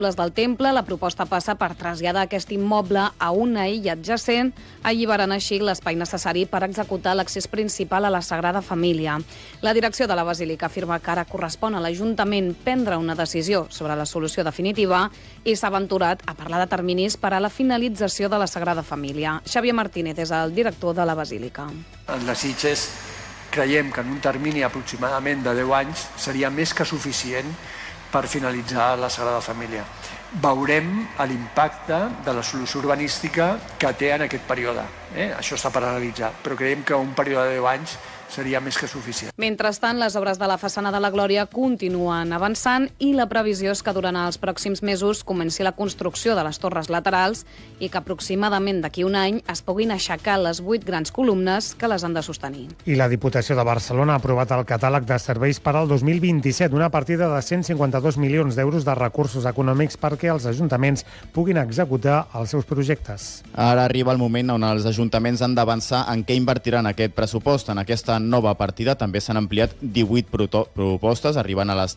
del temple, la proposta passa per traslladar aquest immoble a una illa adjacent, alliberant així l'espai necessari per executar l'accés principal a la Sagrada Família. La direcció de la Basílica afirma que ara correspon a l'Ajuntament prendre una decisió sobre la solució definitiva i s'ha aventurat a parlar de terminis per a la finalització de la Sagrada Família. Xavier Martínez és el director de la Basílica. En les Sitges creiem que en un termini aproximadament de 10 anys seria més que suficient per finalitzar la Sagrada Família. Veurem l'impacte de la solució urbanística que té en aquest període. Això està per analitzar, però creiem que un període de 10 anys seria més que suficient. Mentrestant, les obres de la façana de la Glòria continuen avançant i la previsió és que durant els pròxims mesos comenci la construcció de les torres laterals i que aproximadament d'aquí un any es puguin aixecar les 8 grans columnes que les han de sostenir. I la Diputació de Barcelona ha aprovat el catàleg de serveis per al 2027, una partida de 152 milions d'euros de recursos econòmics perquè els ajuntaments puguin executar els seus projectes. Ara arriba el moment on els ajuntaments han d'avançar en què invertiran aquest pressupost. En aquesta nova partida també s'han ampliat 18 propostes, arribant a les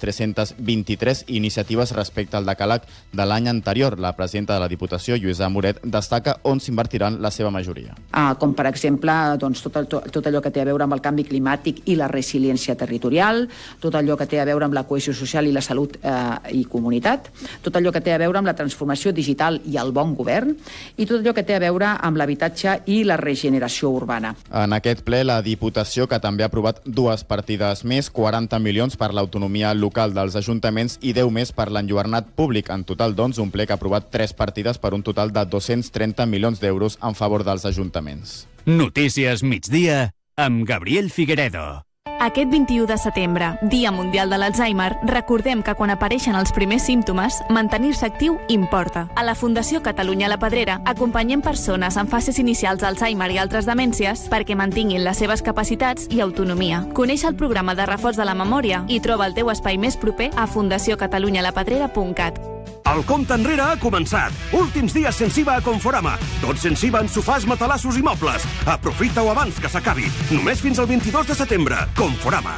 323 iniciatives respecte al decàleg de l'any anterior. La presidenta de la Diputació, Lluïsa Moret, destaca on s'invertiran la seva majoria. Com per exemple tot allò que té a veure amb el canvi climàtic i la resiliència territorial, tot allò que té a veure amb la cohesió social i la salut i comunitat, tot allò que té a veure amb la transformació digital i el bon govern, i tot allò que té a veure amb l'habitatge i la regeneració urbana. En aquest ple, la Diputació, que també ha aprovat 2 partides més, 40 milions per l'autonomia local dels ajuntaments i 10 més per l'enlluernat públic. En total, doncs, un ple que ha aprovat 3 partides per un total de 230 milions d'euros en favor dels ajuntaments. Notícies migdia amb Gabriel Figueredo. Aquest 21 de setembre, Dia Mundial de l'Alzheimer, recordem que quan apareixen els primers símptomes, mantenir-se actiu importa. A la Fundació Catalunya La Pedrera acompanyem persones en fases inicials d'Alzheimer i altres demències perquè mantinguin les seves capacitats i autonomia. Coneix el programa de reforç de la memòria i troba el teu espai més proper a fundaciocatalunyalapedrera.cat. El compte enrere ha començat. Últims dies sense IVA a Conforama. Tot sense IVA en sofàs, matalassos i mobles. Aprofita-ho abans que s'acabi. Només fins al 22 de setembre. Conforama.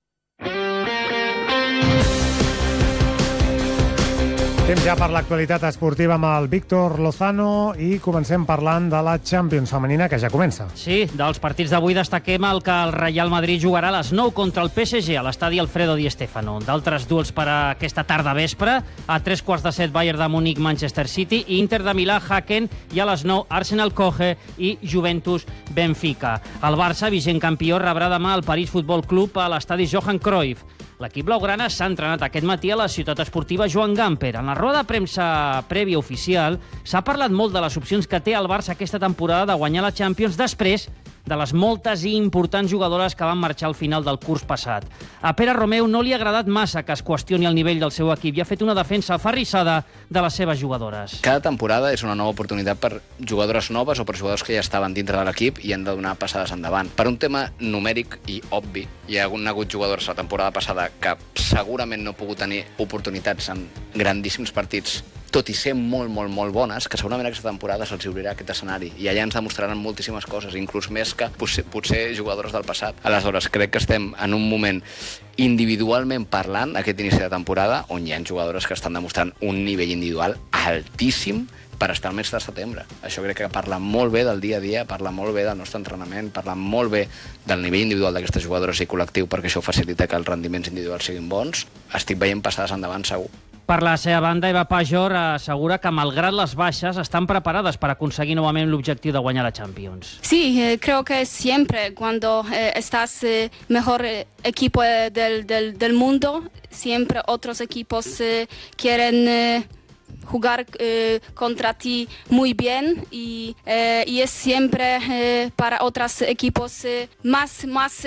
Temps ja per l'actualitat esportiva amb el Víctor Lozano i comencem parlant de la Champions femenina, que ja comença. Sí, dels partits d'avui destaquem el que el Real Madrid jugarà a les 9 contra el PSG a l'estadi Alfredo Di Stéfano. D'altres duels per a aquesta tarda vespre, a 3:15 Bayern de Múnich, Manchester City, Inter de Milà, Haken, i a les 9 Arsenal Coge i Juventus Benfica. El Barça, vigent campió, rebrà demà el París Futbol Club a l'estadi Johan Cruyff. L'equip blaugrana s'ha entrenat aquest matí a la ciutat esportiva Joan Gamper. En la roda de premsa prèvia oficial s'ha parlat molt de les opcions que té el Barça aquesta temporada de guanyar la Champions després de les moltes i importants jugadores que van marxar al final del curs passat. A Pere Romeu no li ha agradat massa que es qüestioni el nivell del seu equip i ha fet una defensa aferrissada de les seves jugadores. Cada temporada és una nova oportunitat per jugadores noves o per jugadors que ja estaven dintre de l'equip i han de donar passades endavant. Per un tema numèric i obvi, hi ha hagut jugadors la temporada passada que segurament no han pogut tenir oportunitats en grandíssims partits, tot i ser molt bones, que segurament aquesta temporada se'ls obrirà aquest escenari i allà ens demostraran moltíssimes coses, inclús més que potser jugadors del passat. Aleshores, crec que estem en un moment individualment parlant, aquest inici de temporada, on hi ha jugadores que estan demostrant un nivell individual altíssim per estar al mes de setembre. Això crec que parla molt bé del dia a dia, parla molt bé del nostre entrenament, parla molt bé del nivell individual d'aquestes jugadores i col·lectiu, perquè això facilita que els rendiments individuals siguin bons. Estic veient passades endavant segur. Per la seva banda, Eva Pajor assegura que, malgrat les baixes, estan preparades per aconseguir novament l'objectiu de guanyar la Champions. Sí, creo que siempre cuando estás mejor equipo del mundo, siempre otros equipos quieren jugar contra ti muy bien y es siempre para otros equipos más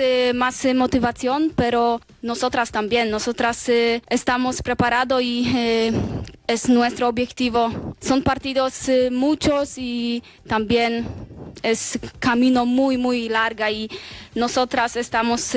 motivación, pero nosotras también, estamos preparados y es nuestro objetivo. Son partidos muchos y también es camino muy largo y nosotras estamos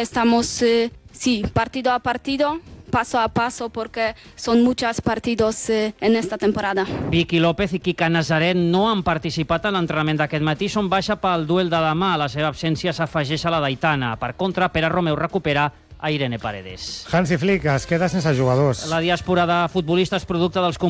partido a partido, paso a paso, porque son muchos partidos en esta temporada. Vicky López i Quica Nazaret no han participat en l'entrenament d'aquest matí, són baixa pel duel de demà. A la seva absència s'afegeix a la d'Aitana. Per contra, Pere Romeu recupera a Irene Paredes. Hansi Flick es queda sense jugadors. La diàspora de futbolistes producte dels